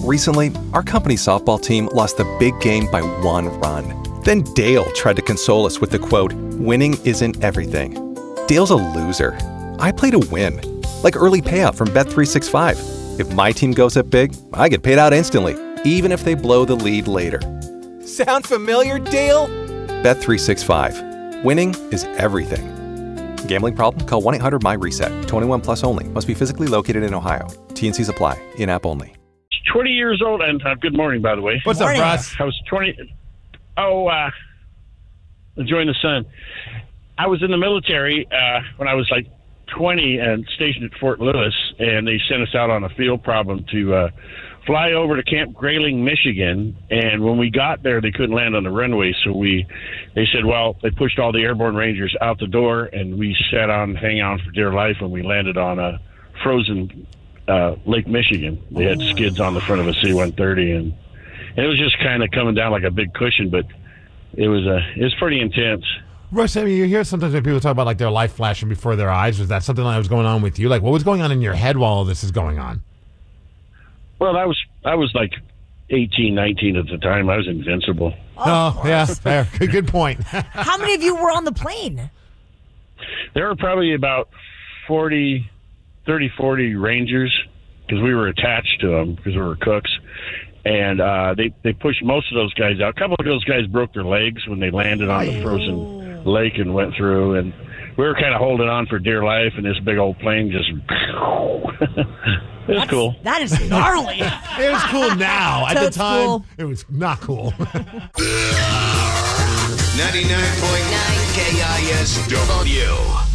Recently, our company's softball team lost the big game by 1 run. Then Dale tried to console us with the quote, "Winning isn't everything." Dale's a loser. I play to win. Like early payout from Bet365. If my team goes up big, I get paid out instantly, even if they blow the lead later. Sound familiar, Dale? Bet365. Winning is everything. Gambling problem? Call 1-800-MY-RESET. 21 plus only. Must be physically located in Ohio. T&Cs apply. In-app only. 20 years old, and good morning, by the way. What's up, Russ? I was 20. Enjoying the sun. I was in the military when I was like 20 and stationed at Fort Lewis, and they sent us out on a field problem to fly over to Camp Grayling, Michigan. And when we got there, they couldn't land on the runway, so they said, well, they pushed all the airborne rangers out the door, and we hang on for dear life, and we landed on a frozen Lake Michigan. They had skids on the front of a C-130, and it was just kind of coming down like a big cushion, but it was pretty intense. Russ, I mean, you hear sometimes when people talk about like their life flashing before their eyes. Was that something that was going on with you? Like, what was going on in your head while all this is going on? Well, I was like 18, 19 at the time. I was invincible. Oh, yeah, fair. Good point. How many of you were on the plane? There were probably about 40 Rangers, because we were attached to them because we were cooks. And they pushed most of those guys out. A couple of those guys broke their legs when they landed on the frozen lake and went through. And we were kind of holding on for dear life, and this big old plane just... It was cool. That is gnarly. It was cool now. At the time, cool. It was not cool. 99.9 KISW.